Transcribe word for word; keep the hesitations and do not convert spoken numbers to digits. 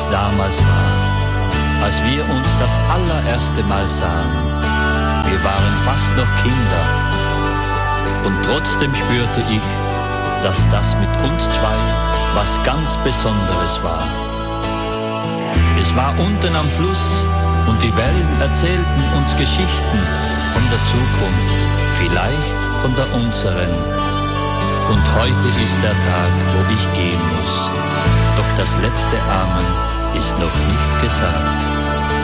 damals war, als wir uns das allererste Mal sahen. Wir waren fast noch Kinder und trotzdem spürte ich, dass das mit uns zwei was ganz Besonderes war. Es war unten am Fluss und die Wellen erzählten uns Geschichten von der Zukunft, vielleicht von der unseren. Und heute ist der Tag, wo ich gehen muss, doch das letzte Amen ist noch nicht gesagt.